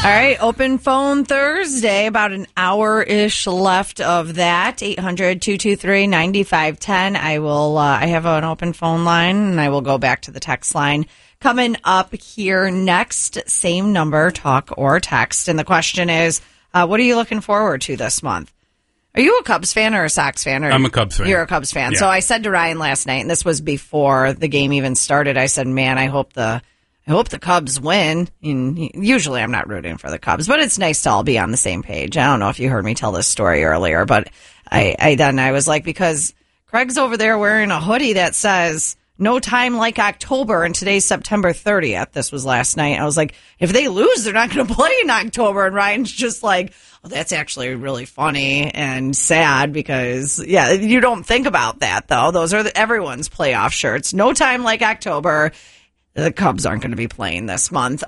All right, open phone Thursday, about an hour-ish left of that. 800-223-9510. I have an open phone line, and I will go back to the text line. Coming up here next, same number, talk or text. And the question is, what are you looking forward to this month? Are you a Cubs fan or a Sox fan? I'm a Cubs fan. You're a Cubs fan. Yeah. So I said to Ryan last night, and this was before the game even started, I said, man, I hope the Cubs win. And usually I'm not rooting for the Cubs, but it's nice to all be on the same page. I don't know if you heard me tell this story earlier, but I was like, because Craig's over there wearing a hoodie that says no time like October, and today's September 30th. This was last night. I was like, if they lose, they're not going to play in October. And Ryan's just like, oh, that's actually really funny and sad because, yeah, you don't think about that, though. Those are everyone's playoff shirts. No time like October. The Cubs aren't going to be playing this month.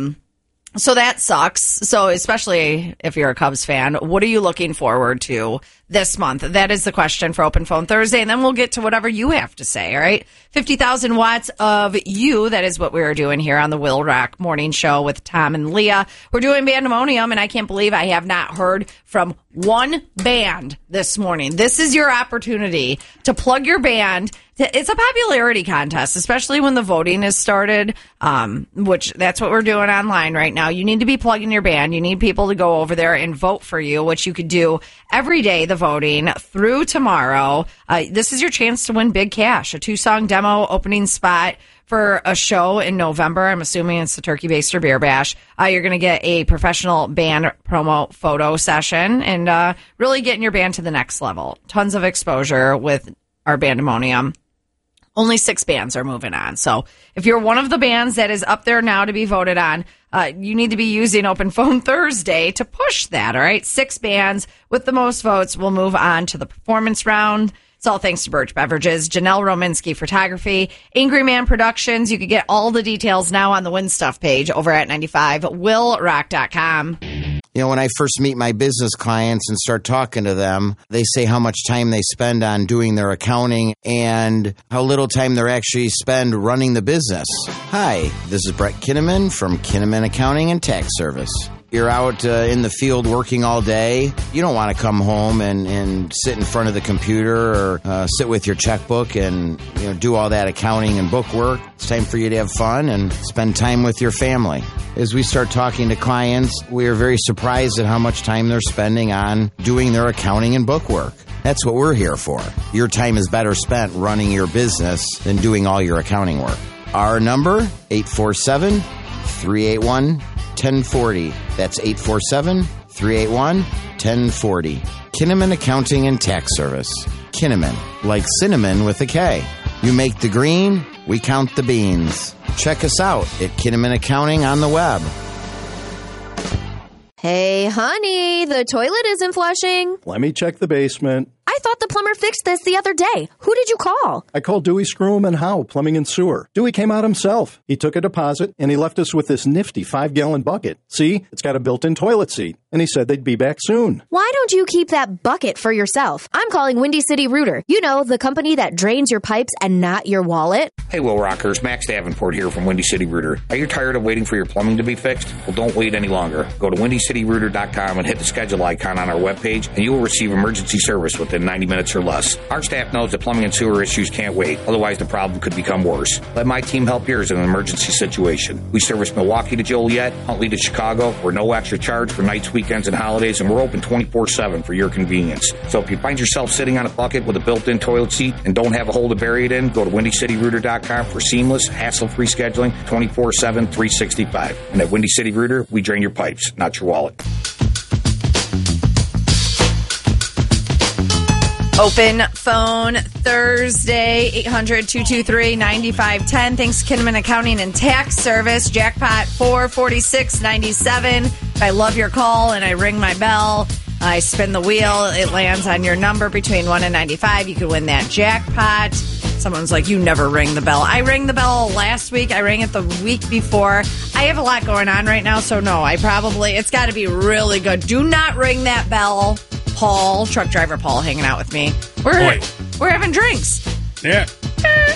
So that sucks. So especially if you're a Cubs fan, what are you looking forward to this month? That is the question for Open Phone Thursday, and then we'll get to whatever you have to say, all right? 50,000 watts of you. That is what we're doing here on the Will Rock Morning Show with Tom and Leah. We're doing Bandemonium, and I can't believe I have not heard from one band this morning. This is your opportunity to plug your band. It's a popularity contest, especially when the voting is started, which that's what we're doing online right now. You need to be plugging your band. You need people to go over there and vote for you, which you could do every day, the voting, through tomorrow. This is your chance to win big cash, a 2-song demo opening spot for a show in November. I'm assuming it's the Turkey Baster Beer Bash. You're going to get a professional band promo photo session and really getting your band to the next level. Tons of exposure with our Bandemonium. Only 6 bands are moving on. So if you're one of the bands that is up there now to be voted on, you need to be using Open Phone Thursday to push that, all right? 6 bands with the most votes will move on to the performance round. It's all thanks to Birch Beverages, Janelle Rominski Photography, Angry Man Productions. You can get all the details now on the Win Stuff page over at 95willrock.com. You know, when I first meet my business clients and start talking to them, they say how much time they spend on doing their accounting and how little time they actually spend running the business. Hi, this is Brett Kinnaman from Kinnaman Accounting and Tax Service. You're out in the field working all day. You don't want to come home and sit in front of the computer or sit with your checkbook and do all that accounting and book work. It's time for you to have fun and spend time with your family. As we start talking to clients, we are very surprised at how much time they're spending on doing their accounting and book work. That's what we're here for. Your time is better spent running your business than doing all your accounting work. Our number, 847-381-1040. That's 847-381-1040. Kinnaman Accounting and Tax Service. Kinnaman, like cinnamon with a K. You make the green, we count the beans. Check us out at Kinnaman Accounting on the web. Hey, honey, the toilet isn't flushing. Let me check the basement. I thought the plumber fixed this the other day. Who did you call? I called Dewey Screw and Howe, Plumbing and Sewer. Dewey came out himself. He took a deposit, and he left us with this nifty 5-gallon bucket. See, it's got a built-in toilet seat, and he said they'd be back soon. Why don't you keep that bucket for yourself? I'm calling Windy City Rooter. You know, the company that drains your pipes and not your wallet. Hey, Will Rockers, Max Davenport here from Windy City Rooter. Are you tired of waiting for your plumbing to be fixed? Well, don't wait any longer. Go to WindyCityRooter.com and hit the schedule icon on our webpage, and you will receive emergency service within 90 minutes or less. Our staff knows that plumbing and sewer issues can't wait. Otherwise, the problem could become worse. Let my team help yours in an emergency situation. We service Milwaukee to Joliet, Huntley to Chicago. We're no extra charge for nights, weekends, and holidays, and we're open 24/7 for your convenience. So if you find yourself sitting on a bucket with a built-in toilet seat and don't have a hole to bury it in, go to WindyCityRooter.com for seamless, hassle-free scheduling 24/7, 365. And at Windy City Rooter, we drain your pipes, not your wallet. Open phone Thursday, 800-223-9510. Thanks, Kinnaman Accounting and Tax Service. Jackpot 446.97. If I love your call and I ring my bell, I spin the wheel, it lands on your number between 1 and 95. You could win that jackpot. Someone's like, you never ring the bell. I rang the bell last week. I rang it the week before. I have a lot going on right now, so no, it's got to be really good. Do not ring that bell. Paul, truck driver Paul, hanging out with me. We're having drinks. Yeah.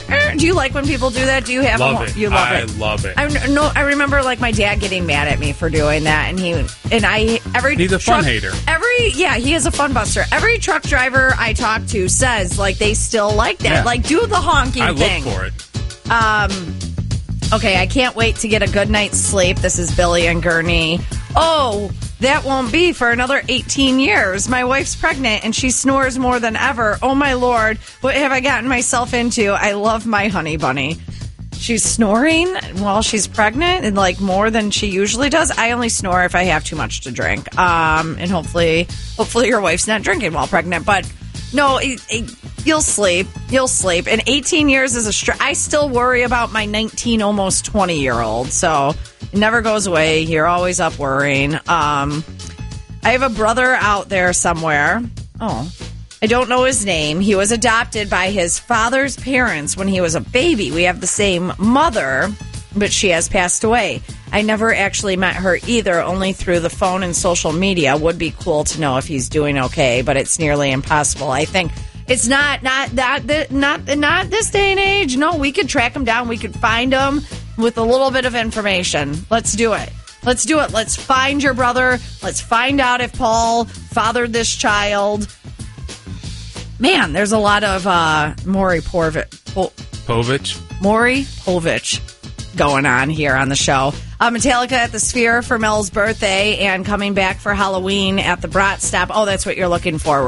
Do you like when people do that? Do you have Love it. You love I it. love it. I remember like my dad getting mad at me for doing that, and he's a fun hater. He is a fun buster. Every truck driver I talk to says like they still like that. Yeah. Like do the honking thing. I look for it. Okay, I can't wait to get a good night's sleep. This is Billy and Gurney. Oh, that won't be for another 18 years. My wife's pregnant and she snores more than ever. Oh, my Lord. What have I gotten myself into? I love my honey bunny. She's snoring while she's pregnant and like more than she usually does. I only snore if I have too much to drink. And hopefully your wife's not drinking while pregnant. But no, you'll sleep. You'll sleep. And 18 years is I still worry about my 19, almost 20-year-old. So it never goes away. You're always up worrying. I have a brother out there somewhere. Oh, I don't know his name. He was adopted by his father's parents when he was a baby. We have the same mother, but she has passed away. I never actually met her either, only through the phone and social media. Would be cool to know if he's doing okay, but it's nearly impossible. I think it's not this day and age. No, we could track him down. We could find him with a little bit of information. Let's do it. Let's do it. Let's find your brother. Let's find out if Paul fathered this child. Man, there's a lot of Maury Povich going on here on the show. Metallica at the Sphere for Mel's birthday and coming back for Halloween at the Brat Stop. Oh, that's what you're looking for.